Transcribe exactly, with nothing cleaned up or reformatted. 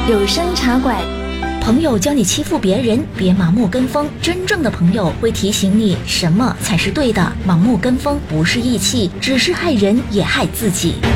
有声茶馆。 朋友教你欺负别人，别盲目跟风。真正的朋友会提醒你什么才是对的。盲目跟风不是义气，只是害人也害自己。